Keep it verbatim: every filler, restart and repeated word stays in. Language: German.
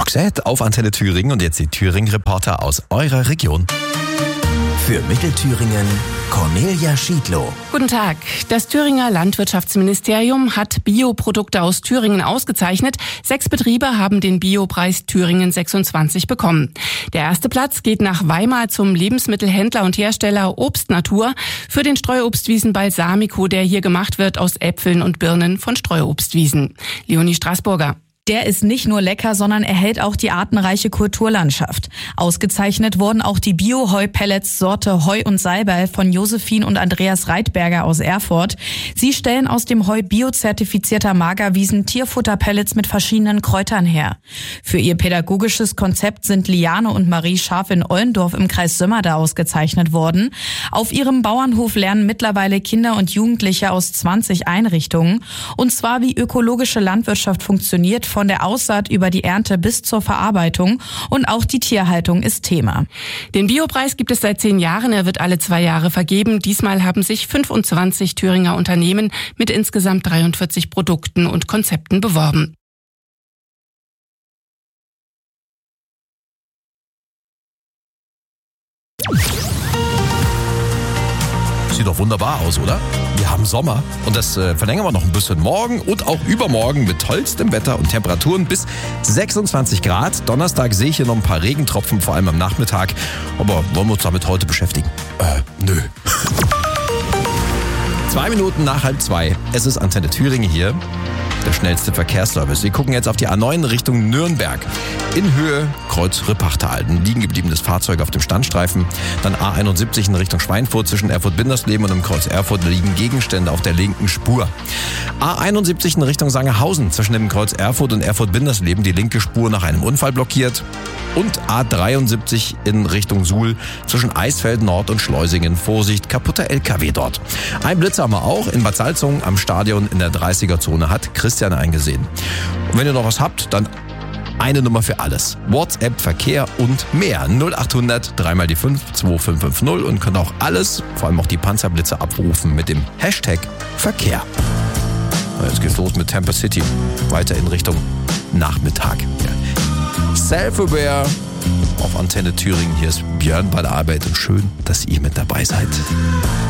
gesehen auf Antenne Thüringen und jetzt die Thüringen-Reporter aus eurer Region. Für Mittelthüringen Cornelia Schiedlow. Guten Tag. Das Thüringer Landwirtschaftsministerium hat Bioprodukte aus Thüringen ausgezeichnet. Sechs Betriebe haben den Biopreis Thüringen sechsundzwanzig bekommen. Der erste Platz geht nach Weimar zum Lebensmittelhändler und Hersteller Obst Natur für den Streuobstwiesen Balsamico, der hier gemacht wird aus Äpfeln und Birnen von Streuobstwiesen. Leonie Straßburger. Der ist nicht nur lecker, sondern erhält auch die artenreiche Kulturlandschaft. Ausgezeichnet wurden auch die Bio-Heu-Pellets Sorte Heu und Salbei von Josephine und Andreas Reitberger aus Erfurt. Sie stellen aus dem Heu biozertifizierter Magerwiesen Tierfutterpellets mit verschiedenen Kräutern her. Für ihr pädagogisches Konzept sind Liane und Marie Scharf in Ollendorf im Kreis Sömmerda ausgezeichnet worden. Auf ihrem Bauernhof lernen mittlerweile Kinder und Jugendliche aus zwanzig Einrichtungen. Und zwar, wie ökologische Landwirtschaft funktioniert, von der Aussaat über die Ernte bis zur Verarbeitung, und auch die Tierhaltung ist Thema. Den Biopreis gibt es seit zehn Jahren. Er wird alle zwei Jahre vergeben. Diesmal haben sich fünfundzwanzig Thüringer Unternehmen mit insgesamt dreiundvierzig Produkten und Konzepten beworben. Sieht doch wunderbar aus, oder? Wir haben Sommer und das äh, verlängern wir noch ein bisschen morgen und auch übermorgen mit tollstem Wetter und Temperaturen bis sechsundzwanzig Grad. Donnerstag sehe ich hier noch ein paar Regentropfen, vor allem am Nachmittag. Aber wollen wir uns damit heute beschäftigen? Äh, nö. Zwei Minuten nach halb zwei. Es ist Antenne Thüringen hier. Der schnellste Verkehrsservice. Wir gucken jetzt auf die A neun Richtung Nürnberg. In Höhe Kreuz Rippachtal. Ein liegen gebliebenes Fahrzeug auf dem Standstreifen. Dann A einundsiebzig in Richtung Schweinfurt zwischen Erfurt-Bindersleben und im Kreuz Erfurt liegen Gegenstände auf der linken Spur. A einundsiebzig in Richtung Sangerhausen zwischen dem Kreuz Erfurt und Erfurt-Bindersleben die linke Spur nach einem Unfall blockiert. Und A dreiundsiebzig in Richtung Suhl zwischen Eisfeld Nord und Schleusingen. Vorsicht, kaputter L K W dort. Ein Blitz haben wir auch in Bad Salzungen am Stadion in der dreißiger-Zone hat Christian eingesehen. Und wenn ihr noch was habt, dann eine Nummer für alles. WhatsApp, Verkehr und mehr. null achthundert drei mal die fünf zwei fünf fünf null und könnt auch alles, vor allem auch die Panzerblitze abrufen mit dem Hashtag Verkehr. Jetzt geht's los mit Tampa City. Weiter in Richtung Nachmittag. Ja. Self-Aware auf Antenne Thüringen. Hier ist Björn bei der Arbeit und schön, dass ihr mit dabei seid.